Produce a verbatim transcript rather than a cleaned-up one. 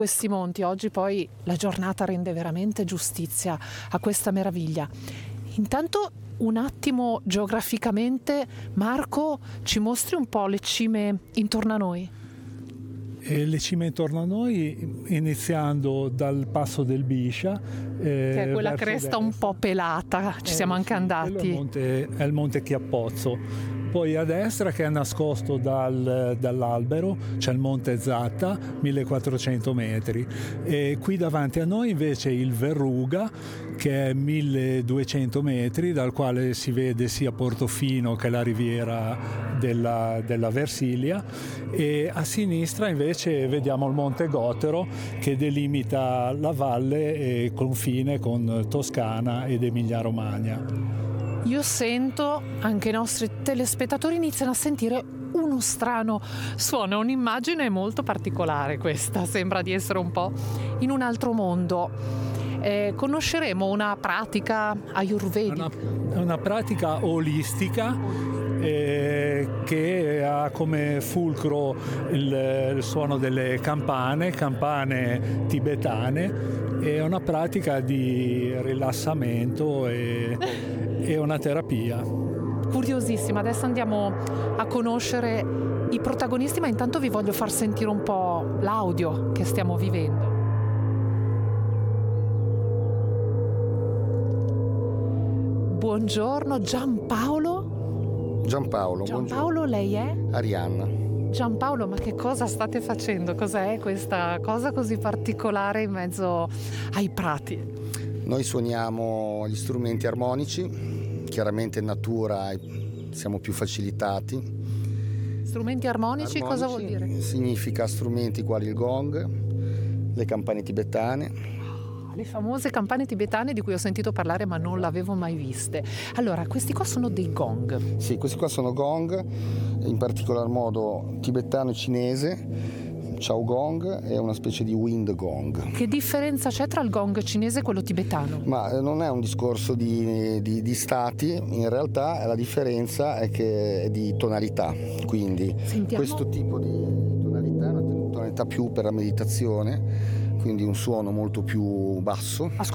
Questi monti, oggi poi la giornata rende veramente giustizia a questa meraviglia. Intanto un attimo geograficamente, Marco, ci mostri un po' le cime intorno a noi? E le cime intorno a noi, iniziando dal passo del Biscia, eh, che è quella verso cresta destra. un po' pelata, ci Eh, siamo anche sì, andati. quello È il, monte, è il monte Chiappozzo. Poi a destra, che è nascosto dal, dall'albero, c'è il monte Zatta, millequattrocento metri. E qui davanti a noi invece il Verruga, che è milleduecento metri, dal quale si vede sia Portofino che la riviera della, della Versilia. E a sinistra invece vediamo il monte Gotero, che delimita la valle e confine con Toscana ed Emilia-Romagna. Io sento, anche i nostri telespettatori iniziano a sentire uno strano suono, un'immagine molto particolare questa, sembra di essere un po' in un altro mondo. Eh, conosceremo una pratica ayurvedica? È una, è una pratica olistica eh, che ha come fulcro il, il suono delle campane, campane tibetane. È una pratica di rilassamento e, e una terapia. Curiosissima, adesso andiamo a conoscere i protagonisti, ma intanto vi voglio far sentire un po' l'audio che stiamo vivendo. Buongiorno Giampaolo. Giampaolo, Giampaolo, lei è? Arianna. Giampaolo, ma che cosa state facendo? Cos'è questa cosa così particolare in mezzo ai prati? Noi suoniamo gli strumenti armonici, chiaramente in natura siamo più facilitati. Strumenti armonici, armonici cosa vuol dire? Significa strumenti quali il gong, le campane tibetane. Le famose campane tibetane di cui ho sentito parlare ma non l'avevo mai viste. Allora, questi qua sono dei gong. Sì, questi qua sono gong, in particolar modo tibetano e cinese. Chao gong è una specie di wind gong. Che differenza c'è tra il gong cinese e quello tibetano? Ma non è un discorso di, di, di stati, in realtà la differenza è che è di tonalità. Quindi Sentiamo. Questo tipo di tonalità è una tonalità più per la meditazione, quindi un suono molto più basso.